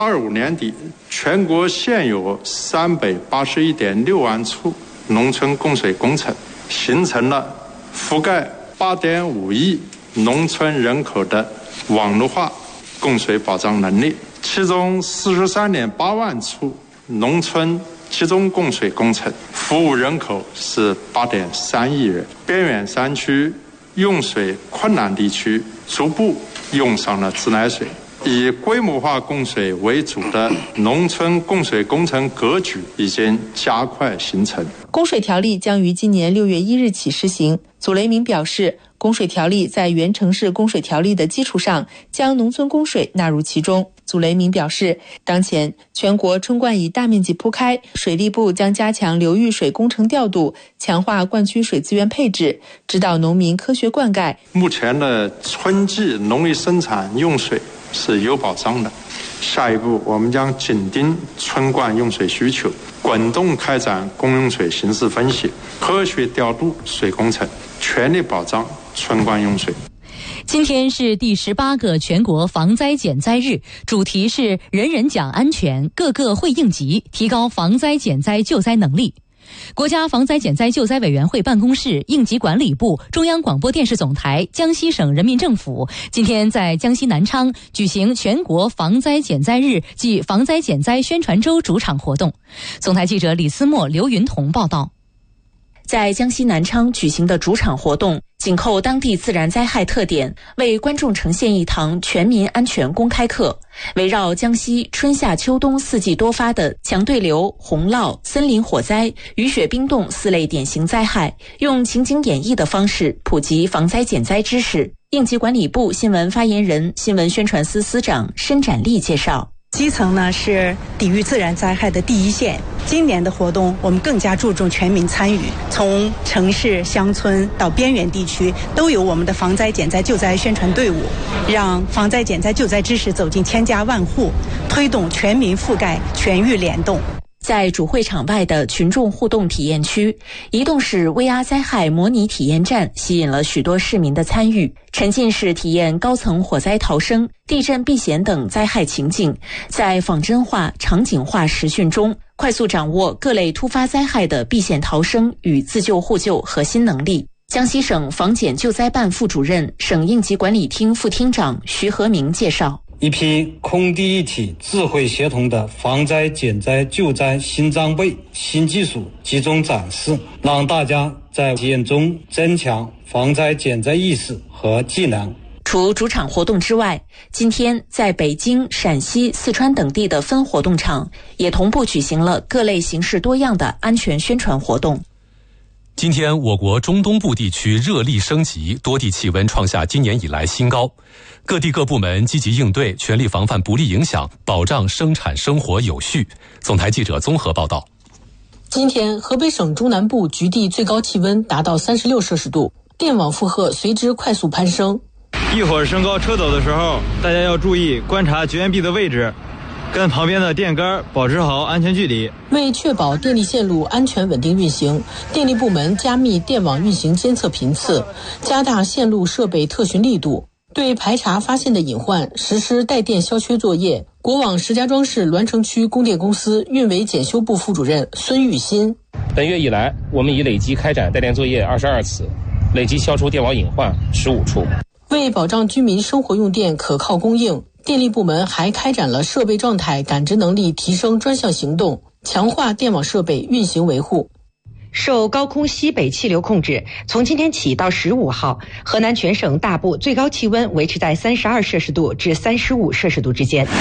25年底，全国现有381.6万处农村供水工程，形成了覆盖8.5亿农村人口的网络化供水保障能力。其中43.8万处农村集中供水工程，服务人口是8.3亿人。边远山区、用水困难地区逐步用上了自来水。以规模化供水为主的农村供水工程格局已经加快形成。 供水条例将于今年6月1日起施行。祖雷明表示，供水条例在原城市供水条例的基础上，将农村供水纳入其中。祖雷明表示，当前全国春灌已大面积铺开，水利部将加强流域水工程调度，强化灌区水资源配置，指导农民科学灌溉。 目前的春季农业生产用水是有保障的，下一步我们将紧盯春灌用水需求，滚动开展公用水形势分析，科学调度水工程，全力保障春灌用水。 今天是第18个全国防灾减灾日，主题是人人讲安全，个个会应急，提高防灾减灾救灾能力。国家防灾减灾救灾委员会办公室、应急管理部、中央广播电视总台、江西省人民政府今天在江西南昌举行全国防灾减灾日暨防灾减灾宣传周主场活动。总台记者李思墨、刘云彤报道。 在江西南昌举行的主场活动，紧扣当地自然灾害特点，为观众呈现一堂全民安全公开课。围绕江西春夏秋冬4季多发的强对流、洪涝、森林火灾、雨雪冰冻4类典型灾害，用情景演绎的方式普及防灾减灾知识。应急管理部新闻发言人、新闻宣传司司长申展丽介绍。 基层呢是抵御自然灾害的第一线。今年的活动我们更加注重全民参与，从城市、乡村到边远地区，都有我们的防灾减灾救灾宣传队伍，让防灾减灾救灾知识走进千家万户，推动全民覆盖、全域联动。 在主会场外的群众互动体验区，移动式 VR 灾害模拟体验站吸引了许多市民的参与，沉浸式体验高层火灾逃生、地震避险等灾害情境，在仿真化、场景化实训中，快速掌握各类突发灾害的避险逃生与自救互救核心能力。江西省防减救灾办副主任、省应急管理厅副厅长徐和明介绍。 一批空地一体、智慧协同的防灾减灾救灾新装备、新技术集中展示，让大家在体验中增强防灾减灾意识和技能。 除主场活动之外，今天在北京、陕西、四川等地的分活动场也同步举行了各类形式多样的安全宣传活动。 今天我国中东部地区热力升级，多地气温创下今年以来新高，各地各部门积极应对，全力防范不利影响，保障生产生活有序。总台记者综合报道。 今天河北省中南部局地最高气温达到36摄氏度，电网负荷随之快速攀升。 一会儿升高车斗的时候，大家要注意观察绝缘壁的位置，跟旁边的电杆保持好安全距离。 为确保电力线路安全稳定运行，电力部门加密电网运行监测频次，加大线路设备特巡力度，对排查发现的隐患实施带电消缺作业。国网石家庄市栾城区供电公司运维检修部副主任孙玉新： 本月以来，我们已累计开展带电作业22次，累计消除电网隐患15处。 为保障居民生活用电可靠供应，电力部门还开展了设备状态感知能力提升专项行动，强化电网设备运行维护。 受高空西北气流控制，从今天起到15号，河南全省大部最高气温维持在32摄氏度至35摄氏度之间。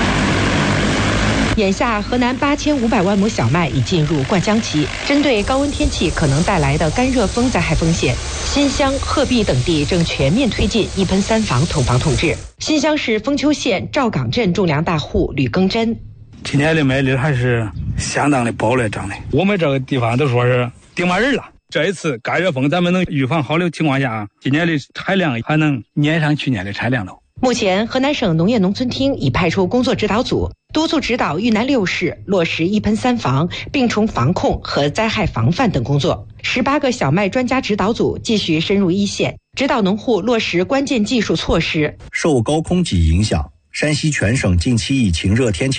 眼下，河南8500万亩小麦已进入灌浆期。针对高温天气可能带来的干热风灾害风险，新乡、鹤壁等地正全面推进一喷三防统防统治。新乡市丰丘县赵岗镇种粮大户吕耕真： 今年的麦粒还是相当的饱了长的，我们这个地方都说是顶满人了。这一次干热风咱们能预防好的情况下，今年的产量还能撵上去年的产量了。 目前，河南省农业农村厅已派出工作指导组，督促指导豫南6市落实一喷三防、病虫防控和灾害防范等工作。18个小麦专家指导组继续深入一线，指导农户落实关键技术措施。 受高空级影响，山西全省近期以晴热天气